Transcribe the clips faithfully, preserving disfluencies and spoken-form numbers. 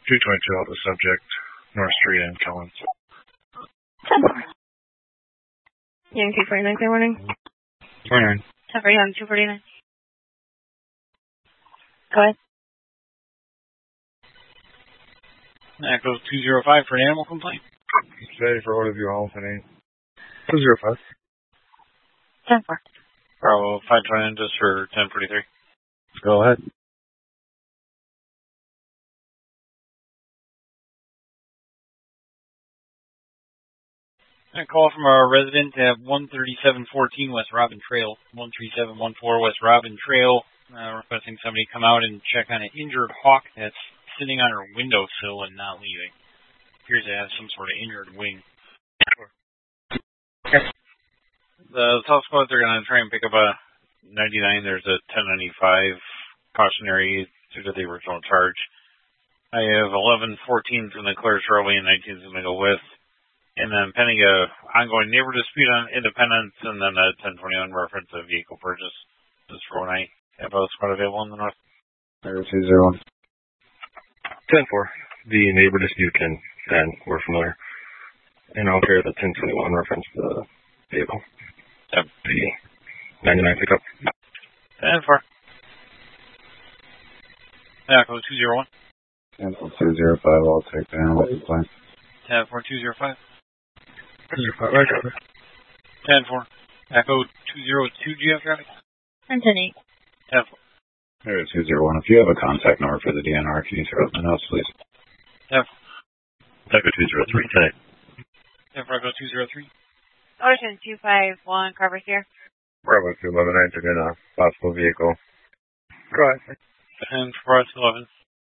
two twenty-two out the subject, North Street and Kellens. ten four. Yankee forty-nine, clear morning. forty-nine. ten forty-nine, two forty-nine. Go ahead. Echo two zero five for an animal complaint. Ready for order of your all today. two zero five. ten four. Bravo five twenty-nine just for ten forty-three. Go ahead. A call from a resident to have one thirty-seven fourteen West Robin Trail, one three seven one four West Robin Trail, uh, requesting somebody come out and check on an injured hawk that's sitting on her windowsill and not leaving. Appears to have some sort of injured wing. The South Squad, they're going to try and pick up a ninety-nine. There's a ten ninety-five cautionary due to the original charge. I have eleven fourteen from the Clare Shirley and nineteen to go with. And then pending a ongoing neighbor dispute on Independence, and then a ten twenty-one reference of vehicle purchase. Just for when I have a squad available in the north. two zero one. ten four. The neighbor dispute can, and we're familiar. And I'll carry the ten twenty-one reference to the vehicle. Yep. The ninety-nine pickup. ten four. Echo two zero one. ten four two zero five, I'll take the animal complaint. ten four two zero five. two zero five, right over. ten four. Echo two zero two, do you have traffic? ten eight. ten four. There's two zero one. If you have a contact number for the D N R, can you throw up the notes, please? ten four. Echo two zero three, ten eight. ten four, Echo two zero three. Ocean two five one, Carver's here. Bravo two eleven, entered in a possible vehicle. Go ahead. ten four, eleven.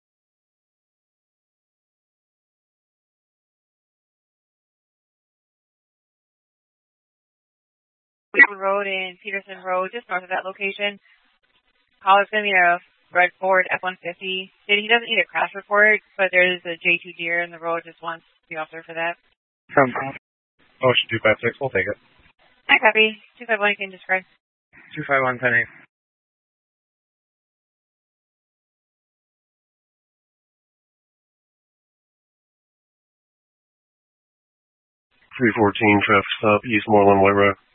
Wheaton Road and Peterson Road, just north of that location. Caller's going to be a red Ford F one fifty. He doesn't need a crash report, but there's a J two deer in the road. Just wants the officer for that. From Ocean two five six, we'll take it. I copy. two five one, you can describe. two five one, ten eight. three fourteen, traffic stop, East Moreland Way Road.